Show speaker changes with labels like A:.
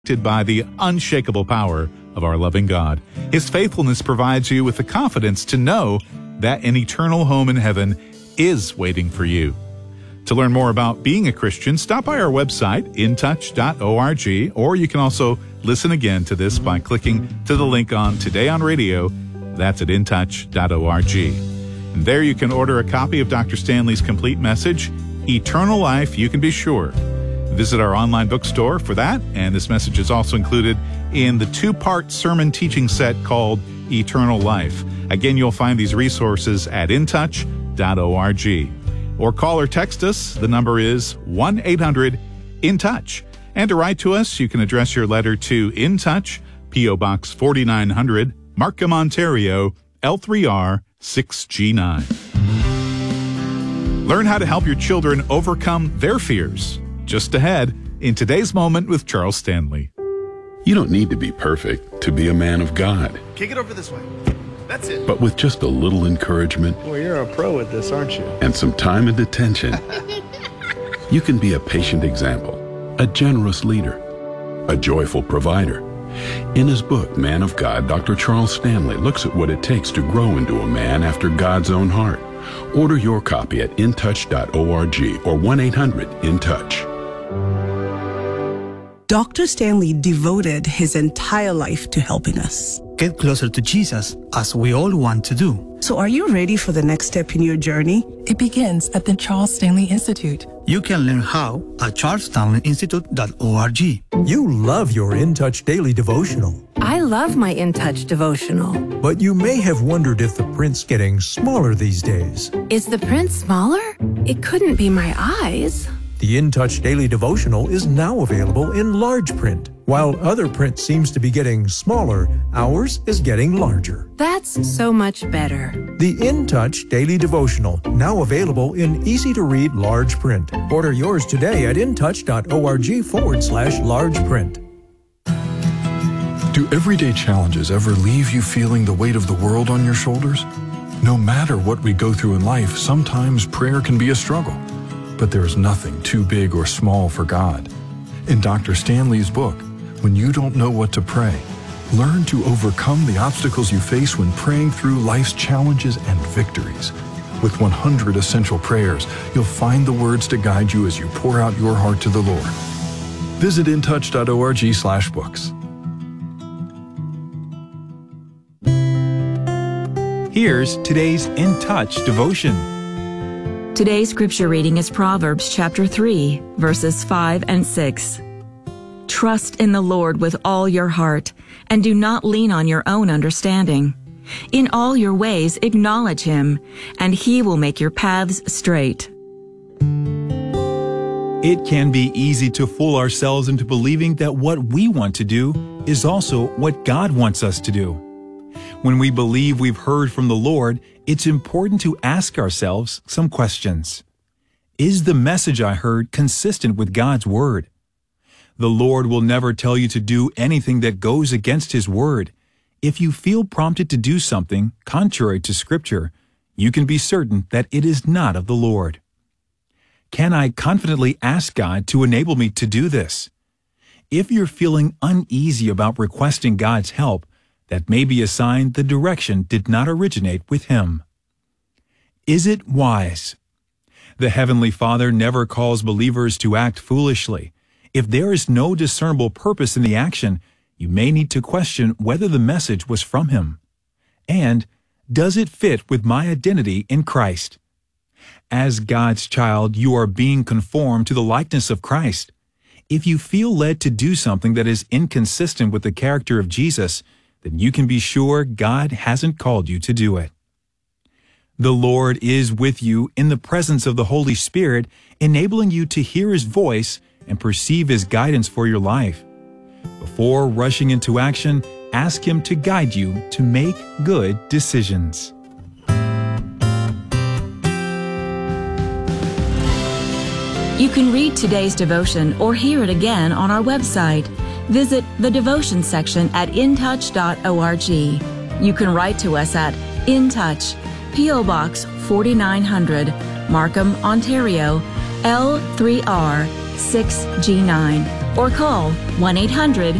A: by the unshakable power of our loving God. His faithfulness provides you with the confidence to know that an eternal home in heaven is waiting for you. To learn more about being a Christian, stop by our website, intouch.org, or you can also listen again to this by clicking to the link on Today on Radio. That's at intouch.org. And there you can order a copy of Dr. Stanley's complete message, Eternal Life, You Can Be Sure. Visit our online bookstore for that, and this message is also included in the two-part sermon teaching set called Eternal Life. Again, you'll find these resources at intouch.org. Or call or text us. The number is 1-800-IN-TOUCH. And to write to us, you can address your letter to In Touch, P.O. Box 4900, Markham, Ontario, L3R 6G9. Learn how to help your children overcome their fears. Just ahead, in Today's Moment with Charles Stanley.
B: You don't need to be perfect to be a man of God.
C: Kick it over this way. That's it.
B: But with just a little encouragement...
C: Well, you're a pro at this, aren't you?
B: ...and some time and attention, you can be a patient example, a generous leader, a joyful provider. In his book, Man of God, Dr. Charles Stanley looks at what it takes to grow into a man after God's own heart. Order your copy at intouch.org or 1-800-IN-TOUCH.
D: Dr. Stanley devoted his entire life to helping us.
E: Get closer to Jesus, as we all want to do.
D: So are you ready for the next step in your journey?
F: It begins at the Charles Stanley Institute.
E: You can learn how at charlesstanleyinstitute.org.
G: You love your In Touch daily devotional.
H: I love my In Touch devotional.
G: But you may have wondered if the print's getting smaller these days.
H: Is the print smaller? It couldn't be my eyes.
G: The In Touch daily devotional is now available in large print. While other print seems to be getting smaller, ours is getting larger.
H: That's so much better.
G: The In Touch daily devotional, now available in easy-to-read large print. Order yours today at intouch.org/large print.
I: Do everyday challenges ever leave you feeling the weight of the world on your shoulders? No matter what we go through in life, sometimes prayer can be a struggle. But there is nothing too big or small for God. In Dr. Stanley's book, When You Don't Know What to Pray, learn to overcome the obstacles you face when praying through life's challenges and victories. With 100 essential prayers, you'll find the words to guide you as you pour out your heart to the Lord. Visit intouch.org/books.
J: Here's today's In Touch devotion.
K: Today's scripture reading is Proverbs chapter 3, verses 5 and 6. Trust in the Lord with all your heart, and do not lean on your own understanding. In all your ways acknowledge Him, and He will make your paths straight.
J: It can be easy to fool ourselves into believing that what we want to do is also what God wants us to do. When we believe we've heard from the Lord, it's important to ask ourselves some questions. Is the message I heard consistent with God's Word? The Lord will never tell you to do anything that goes against His Word. If you feel prompted to do something contrary to Scripture, you can be certain that it is not of the Lord. Can I confidently ask God to enable me to do this? If you're feeling uneasy about requesting God's help, that may be a sign the direction did not originate with Him. Is it wise? The Heavenly Father never calls believers to act foolishly. If there is no discernible purpose in the action, you may need to question whether the message was from Him. And, does it fit with my identity in Christ? As God's child, you are being conformed to the likeness of Christ. If you feel led to do something that is inconsistent with the character of Jesus, then you can be sure God hasn't called you to do it. The Lord is with you in the presence of the Holy Spirit, enabling you to hear His voice and perceive His guidance for your life. Before rushing into action, ask Him to guide you to make good decisions.
K: You can read today's devotion or hear it again on our website. Visit the devotion section at intouch.org. You can write to us at In Touch, P.O. Box 4900, Markham, Ontario, L3R 6G9. or call 1-800